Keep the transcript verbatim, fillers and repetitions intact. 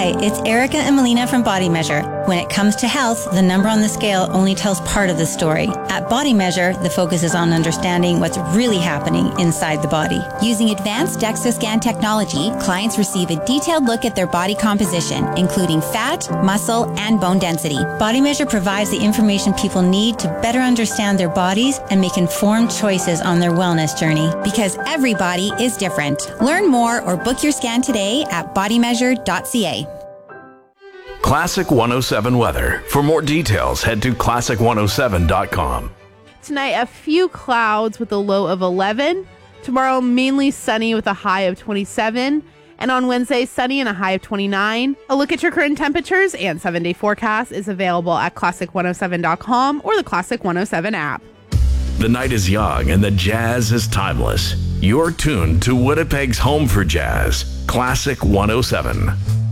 Hi, it's Erica and Melina from Body Measure. When it comes to health, the number on the scale only tells part of the story. At Body Measure, the focus is on understanding what's really happening inside the body. Using advanced DEXA scan technology, clients receive a detailed look at their body composition, including fat, muscle, and bone density. Body Measure provides the information people need to better understand their bodies and make informed choices on their wellness journey. Because every body is different. Learn more or book your scan today at body measure dot c a. Classic one oh seven weather. For more details, head to classic one oh seven dot com. Tonight, a few clouds with a low of eleven. Tomorrow, mainly sunny with a high of twenty-seven. And on Wednesday, sunny and a high of twenty-nine. A look at your current temperatures and seven-day forecast is available at classic one oh seven dot com or the Classic one oh seven app. The night is young and the jazz is timeless. You're tuned to Winnipeg's home for jazz, Classic one oh seven.